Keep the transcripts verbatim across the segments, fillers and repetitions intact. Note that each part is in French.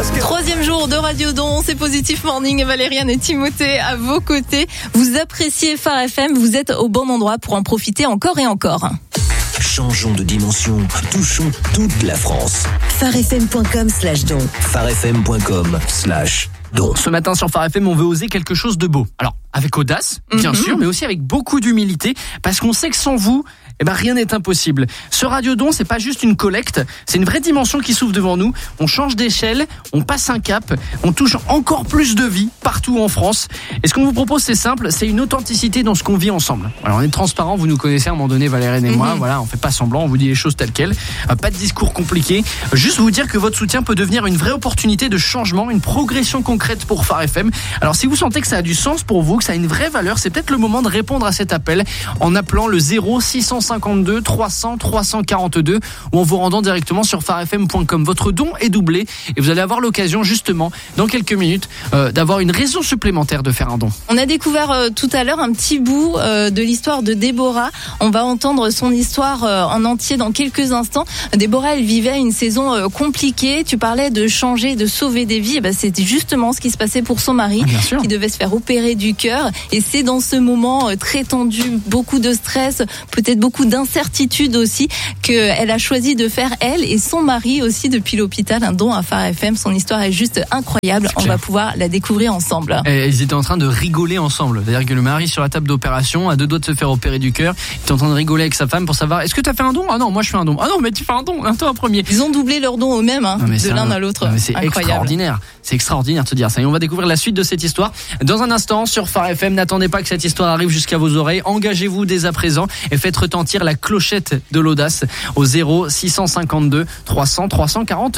Troisième jour de Radio Don, c'est Positif Morning et Valériane et Timothée à vos côtés. Vous appréciez Phare F M, vous êtes au bon endroit pour en profiter encore et encore. Changeons de dimension, touchons toute la France. pharefm.com slash don. pharefm.com slash don. Ce matin sur Phare F M, on veut oser quelque chose de beau. Alors, avec audace, bien mm-hmm. sûr, mais aussi avec beaucoup d'humilité, parce qu'on sait que sans vous, eh ben rien n'est impossible. Ce radiodon, c'est pas juste une collecte, c'est une vraie dimension qui s'ouvre devant nous. On change d'échelle, on passe un cap, on touche encore plus de vie partout en France. Et ce qu'on vous propose, c'est simple, c'est une authenticité dans ce qu'on vit ensemble. Alors on est transparent, vous nous connaissez à un moment donné, Valériane et moi, mm-hmm. voilà, on fait pas semblant, on vous dit les choses telles quelles. Euh, pas de discours compliqué, juste vous dire que votre soutien peut devenir une vraie opportunité de changement, une progression concrète pour Phare F M. Alors si vous sentez que ça a du sens pour vous, que ça a une vraie valeur, c'est peut-être le moment de répondre à cet appel en appelant le zéro six cent cinquante-deux trois cents trois cent quarante-deux ou en vous rendant directement sur pharefm point com. Votre don est doublé et vous allez avoir l'occasion justement dans quelques minutes euh, d'avoir une raison supplémentaire de faire un don. On a découvert euh, tout à l'heure un petit bout euh, de l'histoire de Déborah. On va entendre son histoire euh, en entier dans quelques instants. Déborah, elle vivait une saison euh, compliquée. Tu parlais de changer, de sauver des vies. Et ben, c'était justement ce qui se passait pour son mari ah, qui devait se faire opérer du cœur. Et c'est dans ce moment euh, très tendu, beaucoup de stress, peut-être beaucoup d'incertitude aussi, qu'elle a choisi de faire, elle et son mari aussi, depuis l'hôpital, un don à Phare F M. Son histoire est juste incroyable. On va pouvoir la découvrir ensemble. Et ils étaient en train de rigoler ensemble. C'est-à-dire que le mari sur la table d'opération, à deux doigts de se faire opérer du cœur, il était en train de rigoler avec sa femme pour savoir, est-ce que tu as fait un don? Ah non, moi je fais un don. Ah non, mais tu fais un don, un toi un premier. Ils ont doublé leur don eux-mêmes, hein, de l'un un... à l'autre. C'est incroyable. Extraordinaire. C'est extraordinaire de te dire ça. Et on va découvrir la suite de cette histoire dans un instant sur Phare F M. N'attendez pas que cette histoire arrive jusqu'à vos oreilles. Engagez-vous dès à présent et faites retentir la clochette de l'audace au zéro six cent cinquante-deux trois cents trois cent quarante-deux.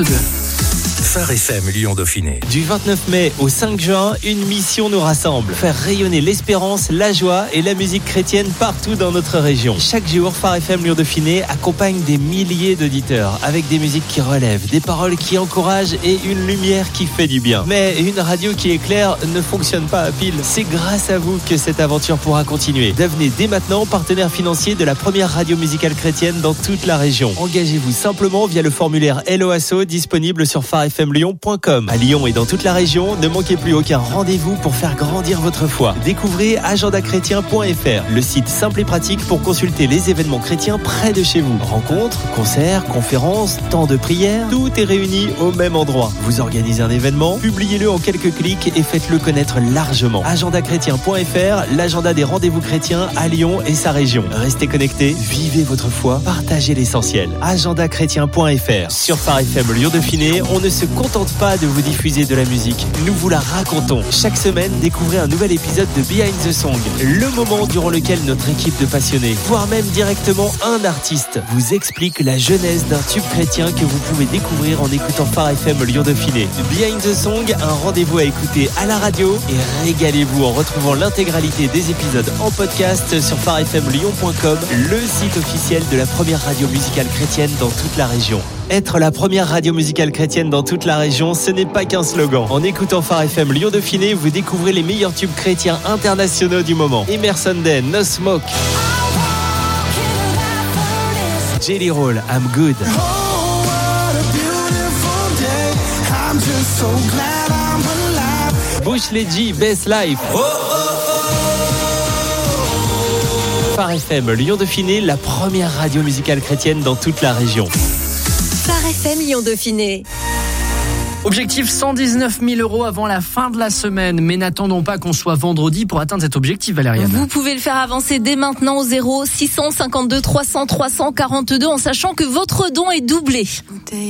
Phare F M Lyon Dauphiné. Du vingt-neuf mai au cinq juin, une mission nous rassemble. Faire rayonner l'espérance, la joie et la musique chrétienne partout dans notre région. Chaque jour, Phare F M Lyon Dauphiné accompagne des milliers d'auditeurs avec des musiques qui relèvent, des paroles qui encouragent et une lumière qui fait du bien. Mais une radio qui éclaire ne fonctionne pas à pile. C'est grâce à vous que cette aventure pourra continuer. Devenez dès maintenant partenaire financier de la première radio musicale chrétienne dans toute la région. Engagez-vous simplement via le formulaire Hello Asso disponible sur pharefm lyon point com. À Lyon et dans toute la région, ne manquez plus aucun rendez-vous pour faire grandir votre foi. Découvrez agenda chrétien point f r, le site simple et pratique pour consulter les événements chrétiens près de chez vous. Rencontres, concerts, conférences, temps de prière, tout est réuni au même endroit. Vous organisez un événement, publiez-le en quelques clics et faites-le connaître largement. agenda chrétien point f r, l'agenda des rendez-vous chrétiens à Lyon et sa région. Restez connectés, vivez votre foi, partagez l'essentiel. agenda chrétien point f r. Sur Phare F M Lyon Dauphiné, on ne se contente pas de vous diffuser de la musique, nous vous la racontons. Chaque semaine, découvrez un nouvel épisode de Behind the Song, le moment durant lequel notre équipe de passionnés, voire même directement un artiste, vous explique la genèse d'un tube chrétien que vous pouvez découvrir en écoutant Phare F M Lyon Dauphiné. Behind the Song, un rendez-vous à écouter à la radio et régalez-vous en retrouvant l'intégralité des épisodes en podcast sur pharefm lyon point com, le site officiel de la première radio musicale chrétienne dans toute la région. Être la première radio musicale chrétienne dans toute la région, ce n'est pas qu'un slogan. En écoutant Phare F M Lyon Dauphiné, vous découvrez les meilleurs tubes chrétiens internationaux du moment. Emerson Day, No Smoke. Jelly Roll, I'm Good. Bush Leggy, Best Life. Phare F M Lyon Dauphiné, la première radio musicale chrétienne dans toute la région. Phare F M Lyon Dauphiné. Objectif cent dix-neuf mille euros avant la fin de la semaine. Mais n'attendons pas qu'on soit vendredi pour atteindre cet objectif, Valériane. Vous pouvez le faire avancer dès maintenant au zéro six cent cinquante-deux trois cents trois cent quarante-deux en sachant que votre don est doublé.